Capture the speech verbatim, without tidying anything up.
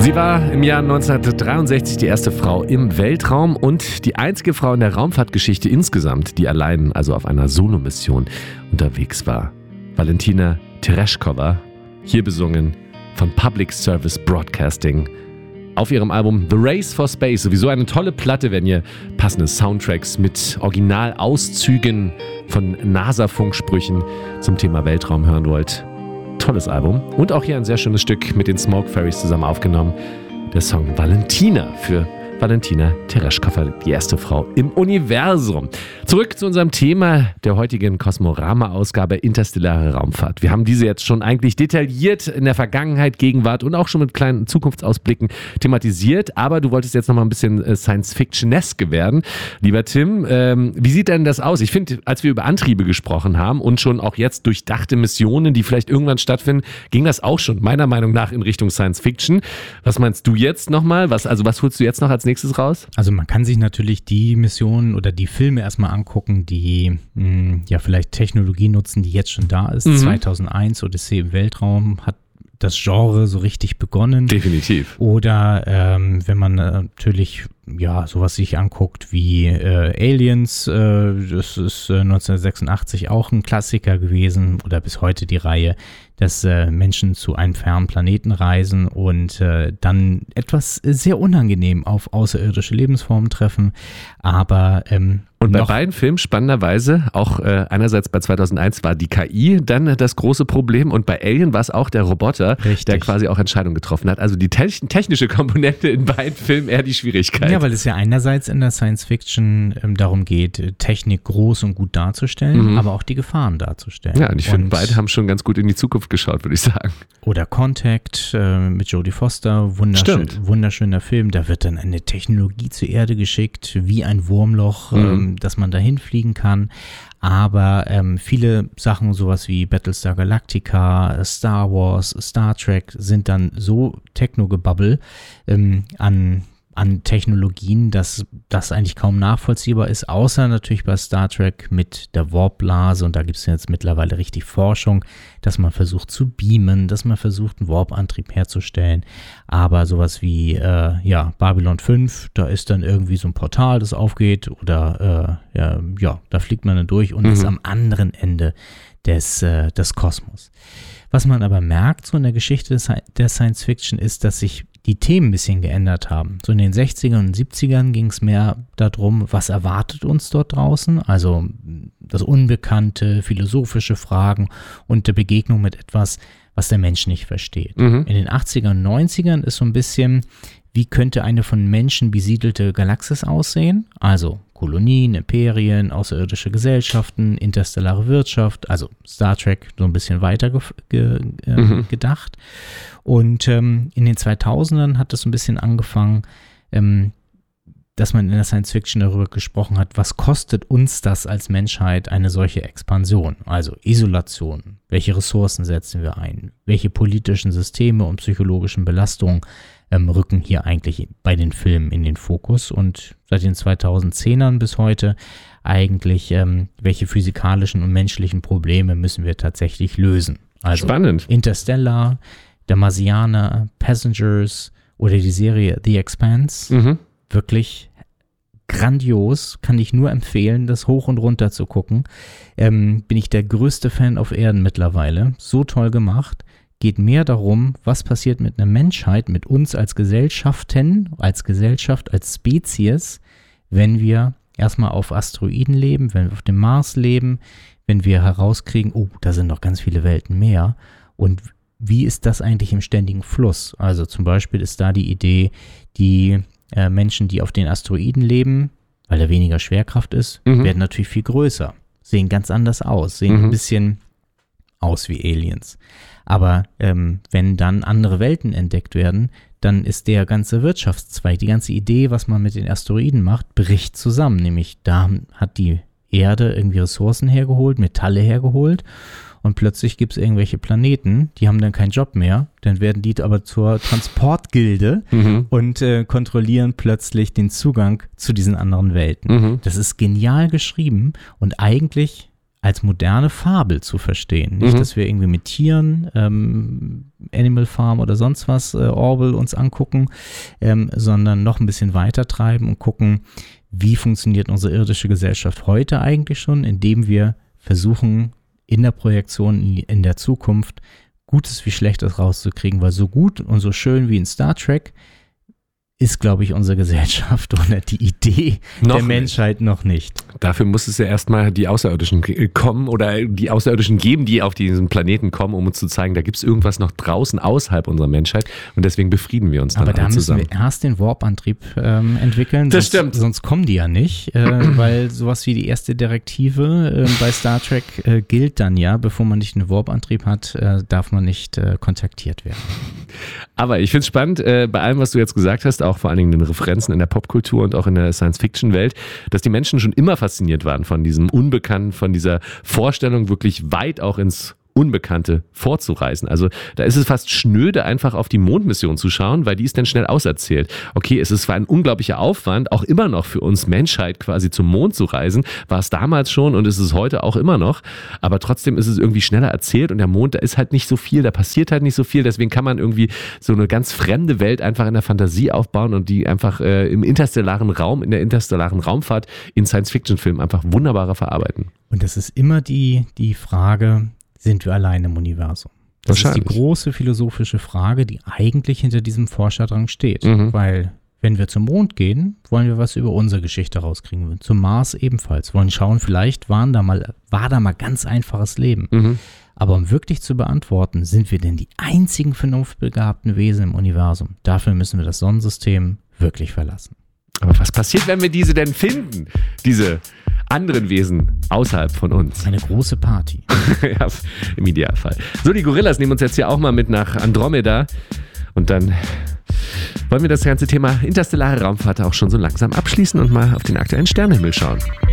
Sie war im Jahr neunzehnhundertdreiundsechzig die erste Frau im Weltraum und die einzige Frau in der Raumfahrtgeschichte insgesamt, die allein, also auf einer Solomission, unterwegs war. Valentina Tereshkova, hier besungen von Public Service Broadcasting. Auf ihrem Album The Race for Space, sowieso eine tolle Platte, wenn ihr passende Soundtracks mit Originalauszügen von NASA-Funksprüchen zum Thema Weltraum hören wollt. Tolles Album und auch hier ein sehr schönes Stück mit den Smoke Fairies zusammen aufgenommen. Der Song Valentina für Valentina Tereshkova, die erste Frau im Universum. Zurück zu unserem Thema der heutigen Kosmorama-Ausgabe Interstellare Raumfahrt. Wir haben diese jetzt schon eigentlich detailliert in der Vergangenheit, Gegenwart und auch schon mit kleinen Zukunftsausblicken thematisiert, aber du wolltest jetzt noch mal ein bisschen Science-Fiction-eske werden. Lieber Tim, ähm, wie sieht denn das aus? Ich finde, als wir über Antriebe gesprochen haben und schon auch jetzt durchdachte Missionen, die vielleicht irgendwann stattfinden, ging das auch schon meiner Meinung nach in Richtung Science-Fiction. Was meinst du jetzt nochmal? Was, also was holst du jetzt noch als nächstes raus? Also man kann sich natürlich die Missionen oder die Filme erstmal angucken, die mh, ja vielleicht Technologie nutzen, die jetzt schon da ist. Mhm. zweitausendeins, Odyssee im Weltraum, hat das Genre so richtig begonnen. Definitiv. Oder ähm, wenn man natürlich ja sowas sich anguckt wie äh, Aliens, äh, das ist äh, neunzehnhundertsechsundachtzig auch ein Klassiker gewesen oder bis heute die Reihe, dass äh, Menschen zu einem fernen Planeten reisen und äh, dann etwas sehr unangenehm auf außerirdische Lebensformen treffen, aber ähm, und bei beiden Filmen spannenderweise, auch äh, einerseits bei zweitausendeins war die K I dann das große Problem und bei Alien war es auch der Roboter, Richtig. der quasi auch Entscheidungen getroffen hat. Also die te- technische Komponente in beiden Filmen eher die Schwierigkeit. Ja, weil es ja einerseits in der Science-Fiction ähm, darum geht, Technik groß und gut darzustellen, mhm. aber auch die Gefahren darzustellen. Ja, und ich finde, beide haben schon ganz gut in die Zukunft geschaut, würde ich sagen. Oder Contact äh, mit Jodie Foster, wunderschön, wunderschöner Film. Da wird dann eine Technologie zur Erde geschickt, wie ein Wurmloch, mhm. ähm, dass man dahin fliegen kann. Aber ähm, viele Sachen, sowas wie Battlestar Galactica, Star Wars, Star Trek, sind dann so Techno-Gebubble ähm, an an Technologien, dass das eigentlich kaum nachvollziehbar ist, außer natürlich bei Star Trek mit der Warp-Blase, und da gibt es jetzt mittlerweile richtig Forschung, dass man versucht zu beamen, dass man versucht, einen Warp-Antrieb herzustellen, aber sowas wie äh, ja, Babylon fünf, da ist dann irgendwie so ein Portal, das aufgeht, oder äh, ja, ja, da fliegt man dann durch und mhm. ist am anderen Ende des, äh, des Kosmos. Was man aber merkt, so in der Geschichte der Science-Fiction, ist, dass sich die Themen ein bisschen geändert haben. So in den sechzigern und siebzigern ging es mehr darum, was erwartet uns dort draußen, also das Unbekannte, philosophische Fragen und der Begegnung mit etwas, was der Mensch nicht versteht. Mhm. In den achtzigern und neunzigern ist so ein bisschen, wie könnte eine von Menschen besiedelte Galaxis aussehen? Also Kolonien, Imperien, außerirdische Gesellschaften, interstellare Wirtschaft, also Star Trek so ein bisschen weiter ge- ge- äh, mhm. gedacht. Und ähm, in den zweitausendern hat es so ein bisschen angefangen, ähm, dass man in der Science Fiction darüber gesprochen hat, was kostet uns das als Menschheit, eine solche Expansion? Also Isolation, welche Ressourcen setzen wir ein? Welche politischen Systeme und psychologischen Belastungen ähm, rücken hier eigentlich bei den Filmen in den Fokus? Und seit den zweitausendzehnern bis heute eigentlich, ähm, welche physikalischen und menschlichen Probleme müssen wir tatsächlich lösen? Also Spannend. Interstellar, Der Marsianer, Passengers oder die Serie The Expanse. Mhm. Wirklich grandios, kann ich nur empfehlen, das hoch und runter zu gucken. Ähm, bin ich der größte Fan auf Erden mittlerweile. So toll gemacht. Geht mehr darum, was passiert mit einer Menschheit, mit uns als Gesellschaften, als Gesellschaft, als Spezies, wenn wir erstmal auf Asteroiden leben, wenn wir auf dem Mars leben, wenn wir herauskriegen, oh, da sind noch ganz viele Welten mehr. Und wie ist das eigentlich im ständigen Fluss? Also zum Beispiel ist da die Idee, die äh, Menschen, die auf den Asteroiden leben, weil da weniger Schwerkraft ist, mhm. werden natürlich viel größer, sehen ganz anders aus, sehen mhm. ein bisschen aus wie Aliens. Aber ähm, wenn dann andere Welten entdeckt werden, dann ist der ganze Wirtschaftszweig, die ganze Idee, was man mit den Asteroiden macht, bricht zusammen. Nämlich da hat die Erde irgendwie Ressourcen hergeholt, Metalle hergeholt und plötzlich gibt es irgendwelche Planeten, die haben dann keinen Job mehr, dann werden die aber zur Transportgilde mhm. und äh, kontrollieren plötzlich den Zugang zu diesen anderen Welten. Mhm. Das ist genial geschrieben und eigentlich als moderne Fabel zu verstehen. Nicht, mhm. dass wir irgendwie mit Tieren, ähm, Animal Farm oder sonst was, äh, Orwell uns angucken, ähm, sondern noch ein bisschen weiter treiben und gucken, wie funktioniert unsere irdische Gesellschaft heute eigentlich schon, indem wir versuchen, in der Projektion in, in der Zukunft Gutes wie Schlechtes rauszukriegen, weil so gut und so schön wie in Star Trek ist, glaube ich, unsere Gesellschaft oder die Idee noch der Menschheit nicht. noch nicht. Dafür muss es ja erstmal die Außerirdischen kommen oder die Außerirdischen geben, die auf diesen Planeten kommen, um uns zu zeigen, da gibt es irgendwas noch draußen außerhalb unserer Menschheit und deswegen befrieden wir uns dann Aber da müssen zusammen. wir erst den Warp-Antrieb ähm, entwickeln. Das sonst, stimmt. Sonst kommen die ja nicht, äh, weil sowas wie die erste Direktive äh, bei Star Trek äh, gilt dann ja, bevor man nicht einen Warp-Antrieb hat, äh, darf man nicht äh, kontaktiert werden. Aber ich finde es spannend, äh, bei allem, was du jetzt gesagt hast, auch vor allen Dingen den Referenzen in der Popkultur und auch in der Science-Fiction-Welt, dass die Menschen schon immer fasziniert waren von diesem Unbekannten, von dieser Vorstellung, wirklich weit auch ins Unbekannte vorzureisen. Also da ist es fast schnöde, einfach auf die Mondmission zu schauen, weil die ist dann schnell auserzählt. Okay, es ist zwar ein unglaublicher Aufwand, auch immer noch für uns Menschheit quasi zum Mond zu reisen, war es damals schon und ist es heute auch immer noch, aber trotzdem ist es irgendwie schneller erzählt und der Mond, da ist halt nicht so viel, da passiert halt nicht so viel, deswegen kann man irgendwie so eine ganz fremde Welt einfach in der Fantasie aufbauen und die einfach äh, im interstellaren Raum, in der interstellaren Raumfahrt in Science-Fiction-Filmen einfach wunderbarer verarbeiten. Und das ist immer die, die Frage, sind wir allein im Universum? Das ist die große philosophische Frage, die eigentlich hinter diesem Forscherdrang steht. Mhm. Weil, wenn wir zum Mond gehen, wollen wir was über unsere Geschichte rauskriegen. Zum Mars ebenfalls. Wollen schauen, vielleicht waren da mal, war da mal ganz einfaches Leben. Mhm. Aber um wirklich zu beantworten, sind wir denn die einzigen vernunftbegabten Wesen im Universum? Dafür müssen wir das Sonnensystem wirklich verlassen. Aber was passiert, wenn wir diese denn finden? Diese anderen Wesen außerhalb von uns. Eine große Party. Ja, im Idealfall. So, die Gorillas nehmen uns jetzt hier auch mal mit nach Andromeda. Und dann wollen wir das ganze Thema interstellare Raumfahrt auch schon so langsam abschließen und mal auf den aktuellen Sternenhimmel schauen.